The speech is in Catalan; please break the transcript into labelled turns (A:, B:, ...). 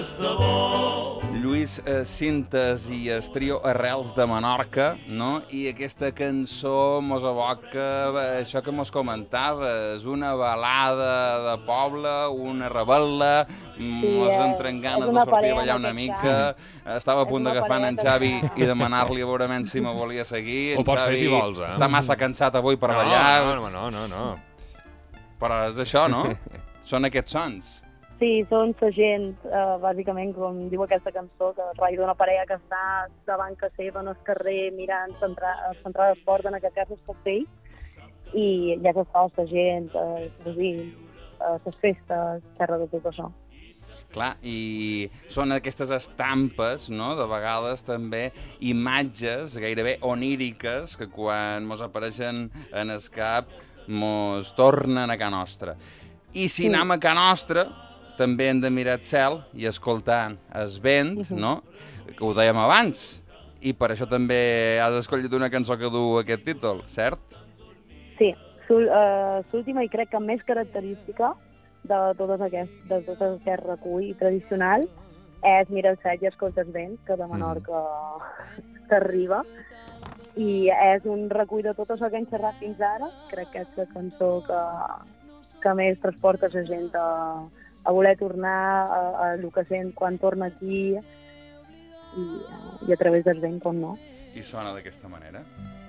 A: Lluís Cintes i el trio Arrels de Menorca, no? I aquesta cançó mos evoca això que mos comentaves, una balada de poble, una rebel·la, mos entren ganes de sortir a ballar una mica. Estava a punt d'agafar en Xavi i demanar-li a veure si me volia seguir.
B: Ho pots fer si vols, eh?
A: Està massa cansat avui per ballar.
B: No.
A: Però és això, no? Són aquests sons.
C: Sí, són la gent, bàsicament, com diu aquesta cançó, que rai d'una parella que està davant que seva en el carrer mirant l'entrada d'esport, en aquest cas el castell, i ja que està la gent, les festes, terra de tot això.
A: Clar, i són aquestes estampes, no?, de vegades també imatges gairebé oníriques que quan mos apareixen en el cap mos tornen a ca nostra. I si anem a ca nostra, també hem de mirar el cel i escoltar el vent, no?, que ho dèiem abans. I per això també has escollit una cançó que du aquest títol, cert?
C: Sí, l'última i crec que més característica de tot aquest recull tradicional és Mira el cel i escolta el vent, que de Menorca t'arriba. I és un recull de tot això que hem xerrat fins ara. Crec que és la cançó que més transporta la gent a voler tornar a el que sent quan torna aquí i a través del vent, com no.
A: I sona d'aquesta manera.